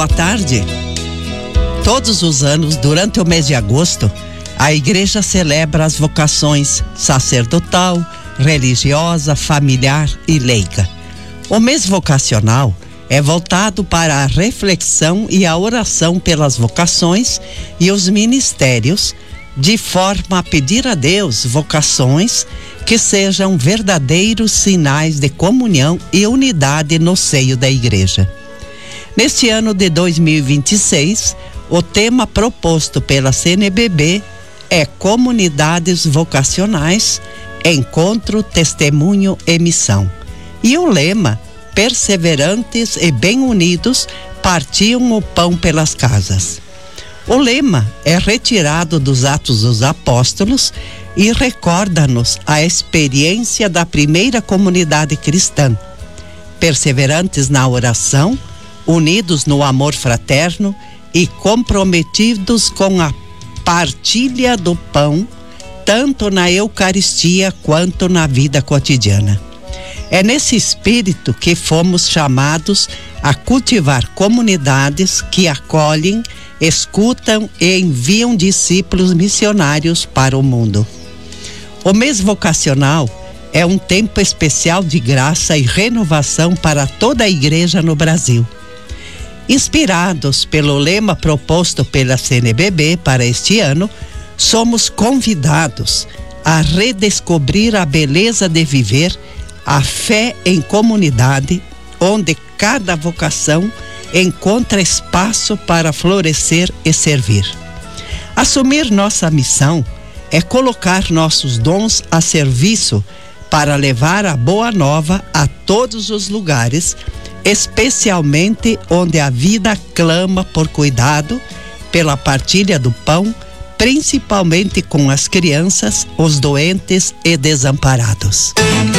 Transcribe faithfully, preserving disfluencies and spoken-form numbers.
boa tarde. Todos os anos, durante o mês de agosto, a igreja celebra as vocações sacerdotal, religiosa, familiar e leiga. O mês vocacional é voltado para a reflexão e a oração pelas vocações e os ministérios, de forma a pedir a Deus vocações que sejam verdadeiros sinais de comunhão e unidade no seio da igreja. Neste ano de dois mil e vinte e seis, o tema proposto pela C N B B é Comunidades Vocacionais, Encontro, Testemunho e Missão. E o lema, perseverantes e bem unidos, partiam o pão pelas casas. O lema é retirado dos Atos dos Apóstolos e recorda-nos a experiência da primeira comunidade cristã. Perseverantes na oração, unidos no amor fraterno e comprometidos com a partilha do pão, tanto na Eucaristia quanto na vida cotidiana. É nesse espírito que fomos chamados a cultivar comunidades que acolhem, escutam e enviam discípulos missionários para o mundo. O mês vocacional é um tempo especial de graça e renovação para toda a igreja no Brasil. Inspirados pelo lema proposto pela C N B B para este ano, somos convidados a redescobrir a beleza de viver a fé em comunidade, onde cada vocação encontra espaço para florescer e servir. Assumir nossa missão é colocar nossos dons a serviço para levar a boa nova a todos os lugares, especialmente onde a vida clama por cuidado, pela partilha do pão, principalmente com as crianças, os doentes e desamparados.